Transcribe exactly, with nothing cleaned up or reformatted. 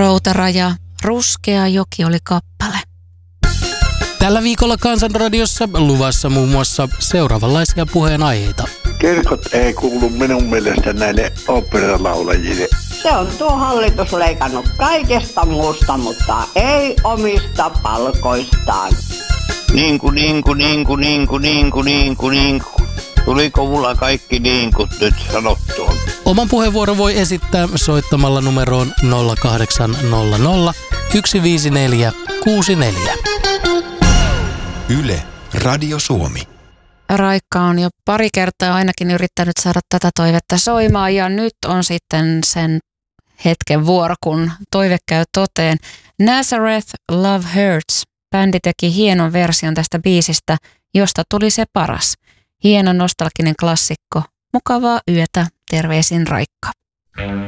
Routaraja, Ruskea joki oli kappale. Tällä viikolla Kansanradiossa luvassa muun muassa seuraavanlaisia puheenaiheita. Kirkot ei kuulu minun mielestä näille oopperalaulajille. Se on tuo hallitus leikannut kaikesta muusta, mutta ei omista palkoistaan. Niinku, niinku, niinku, niinku, niinku, niinku, niinku. Tuliko mulla kaikki niinkut nyt sanottua? Oman puheenvuoron voi esittää soittamalla numeroon nolla kahdeksan nolla nolla yksi viisi neljä kuusi neljä. Yle, Radio Suomi. Raikka on jo pari kertaa ainakin yrittänyt saada tätä toivetta soimaan ja nyt on sitten sen hetken vuoro, kun toive käy toteen. Nazareth Love Hurts. Bändi teki hienon version tästä biisistä, josta tuli se paras. Hieno nostalginen klassikko. Mukavaa yötä. Terveisin Raikka.